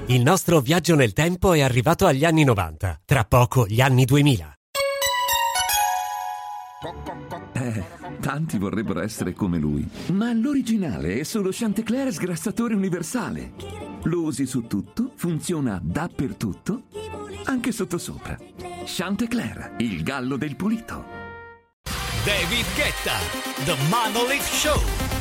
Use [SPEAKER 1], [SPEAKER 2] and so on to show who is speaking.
[SPEAKER 1] Il nostro viaggio nel tempo è arrivato agli anni 90, tra poco gli anni 2000.
[SPEAKER 2] Tanti vorrebbero essere come lui, ma l'originale è solo Chanticleer sgrassatore universale. Lo usi su tutto, funziona dappertutto, anche sottosopra. Chanticleer, il gallo del pulito.
[SPEAKER 3] David Guetta, The Monolith Show,